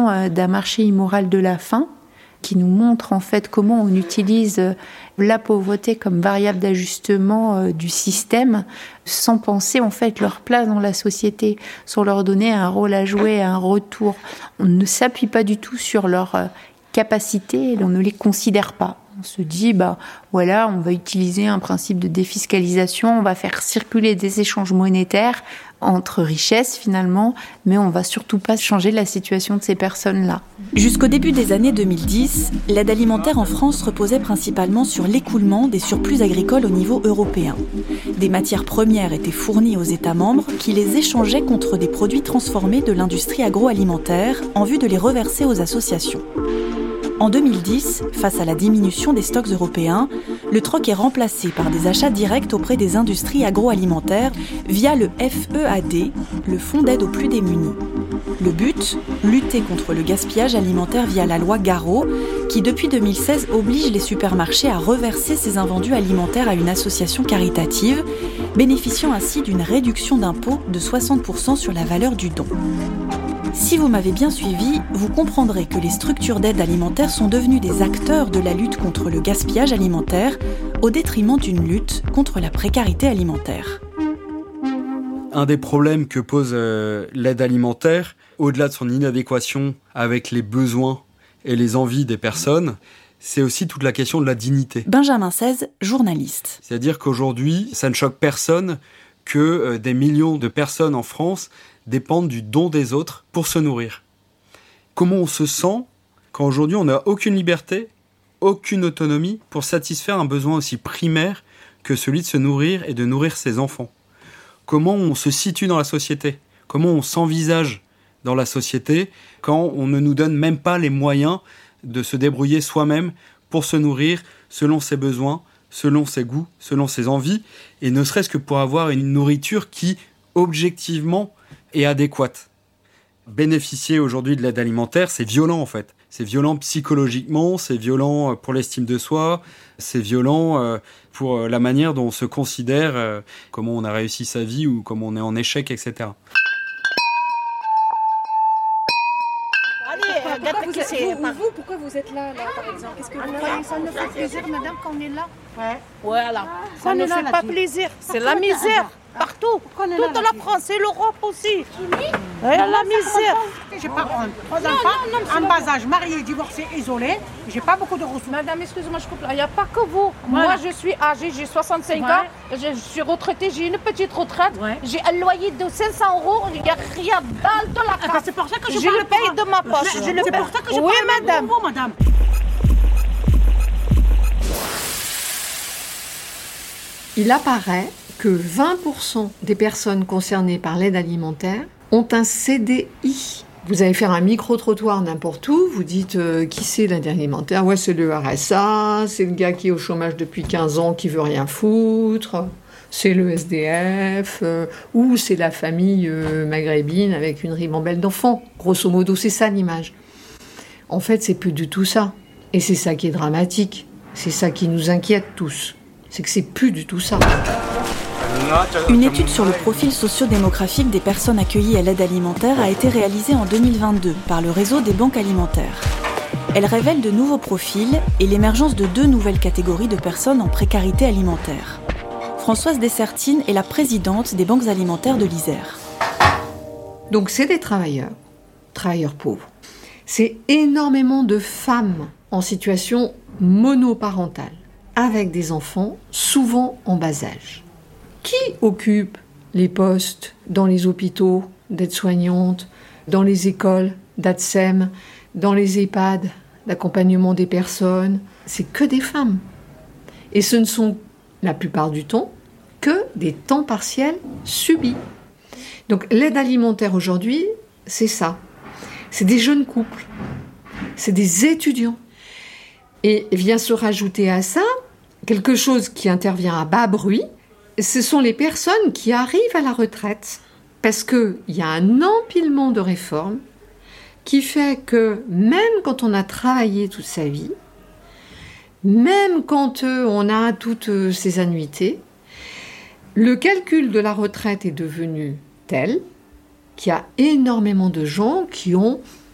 vision d'un marché immoral de la faim, qui nous montre en fait comment on utilise la pauvreté comme variable d'ajustement du système, sans penser en fait leur place dans la société, sans leur donner un rôle à jouer, un retour. On ne s'appuie pas du tout sur leur capacité, on ne les considère pas. On se dit, voilà, on va utiliser un principe de défiscalisation, on va faire circuler des échanges monétaires entre richesses finalement, mais on va surtout pas changer la situation de ces personnes-là. Jusqu'au début des années 2010, l'aide alimentaire en France reposait principalement sur l'écoulement des surplus agricoles au niveau européen. Des matières premières étaient fournies aux États membres qui les échangeaient contre des produits transformés de l'industrie agroalimentaire en vue de les reverser aux associations. En 2010, face à la diminution des stocks européens, le troc est remplacé par des achats directs auprès des industries agroalimentaires via le FEAD, le Fonds d'aide aux plus démunis. Le but, lutter contre le gaspillage alimentaire via la loi Garot, qui depuis 2016 oblige les supermarchés à reverser ces invendus alimentaires à une association caritative, bénéficiant ainsi d'une réduction d'impôt de 60% sur la valeur du don. Si vous m'avez bien suivi, vous comprendrez que les structures d'aide alimentaire sont devenues des acteurs de la lutte contre le gaspillage alimentaire, au détriment d'une lutte contre la précarité alimentaire. Un des problèmes que pose l'aide alimentaire, au-delà de son inadéquation avec les besoins et les envies des personnes, c'est aussi toute la question de la dignité. Benjamin Seize, journaliste. C'est-à-dire qu'aujourd'hui, ça ne choque personne que des millions de personnes en France dépendent du don des autres pour se nourrir. Comment on se sent quand aujourd'hui on n'a aucune liberté, aucune autonomie pour satisfaire un besoin aussi primaire que celui de se nourrir et de nourrir ses enfants? Comment on se situe dans la société? Comment on s'envisage dans la société quand on ne nous donne même pas les moyens de se débrouiller soi-même pour se nourrir selon ses besoins, selon ses goûts, selon ses envies, et ne serait-ce que pour avoir une nourriture qui, objectivement, est adéquate. Bénéficier aujourd'hui de l'aide alimentaire, c'est violent en fait. C'est violent psychologiquement, c'est violent pour l'estime de soi, c'est violent pour la manière dont on se considère, comment on a réussi sa vie ou comment on est en échec, etc. Pourquoi vous êtes là, par exemple? Est-ce que vous croyez que ça nous fait plaisir, madame, quand on est là? Ouais. Voilà. Ça ne fait pas plaisir. C'est la misère. Partout. Toute la France et l'Europe aussi. La misère. J'ai pas honte. 3 enfants, en bas âge, mariés, divorcés, isolés. J'ai pas beaucoup de ressources. Madame, excusez-moi, je coupe là. Il n'y a pas que vous. Voilà. Moi, je suis âgée, j'ai 65 ans. Je suis retraitée, j'ai une petite retraite. Ouais. J'ai un loyer de 500 €. Il n'y a rien dans la carte. C'est pour ça que je le paye de ma poche. C'est pour ça que je parle madame. Vous, madame. Il apparaît que 20% des personnes concernées par l'aide alimentaire ont un CDI. Vous allez faire un micro-trottoir n'importe où, vous dites qui c'est l'aide alimentaire? Ouais, c'est le RSA, c'est le gars qui est au chômage depuis 15 ans qui veut rien foutre, c'est le SDF, ou c'est la famille maghrébine avec une ribambelle d'enfants. Grosso modo, c'est ça l'image. En fait, c'est plus du tout ça. Et c'est ça qui est dramatique. C'est ça qui nous inquiète tous. C'est que c'est plus du tout ça. Une étude sur le profil socio-démographique des personnes accueillies à l'aide alimentaire a été réalisée en 2022 par le réseau des banques alimentaires. Elle révèle de nouveaux profils et l'émergence de 2 nouvelles catégories de personnes en précarité alimentaire. Françoise Dessertine est la présidente des banques alimentaires de l'Isère. Donc c'est des travailleurs pauvres. C'est énormément de femmes en situation monoparentale, avec des enfants, souvent en bas âge. Qui occupe les postes dans les hôpitaux d'aide-soignante, dans les écoles d'ATSEM, dans les EHPAD d'accompagnement des personnes? C'est que des femmes. Et ce ne sont, la plupart du temps, que des temps partiels subis. Donc l'aide alimentaire aujourd'hui, c'est ça. C'est des jeunes couples, c'est des étudiants. Et vient se rajouter à ça quelque chose qui intervient à bas bruit, ce sont les personnes qui arrivent à la retraite. Parce qu'il y a un empilement de réformes qui fait que même quand on a travaillé toute sa vie, même quand on a toutes ses annuités, le calcul de la retraite est devenu tel qu'il y a énormément de gens qui ont